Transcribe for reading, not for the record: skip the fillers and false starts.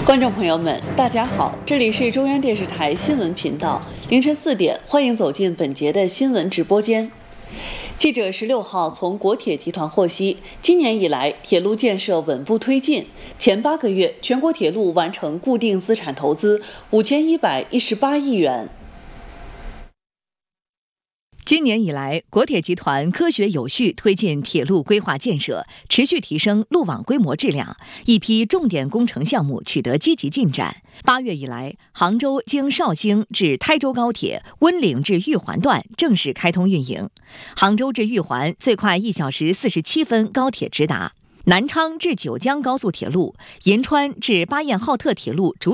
观众朋友们，大家好，这里是中央电视台新闻频道，凌晨4点，欢迎走进本节的新闻直播间。记者16号从国铁集团获悉，今年以来铁路建设稳步推进，前8个月全国铁路完成固定资产投资5118亿元。 今年以来，国铁集团科学有序推进铁路规划建设，持续提升路网规模质量，一批重点工程项目取得积极进展。8月以来，杭州经绍兴至台州高铁温岭至玉环段正式开通运营，杭州至玉环最快1小时47分高铁直达。南昌至九江高速铁路、银川至巴彦浩特铁路主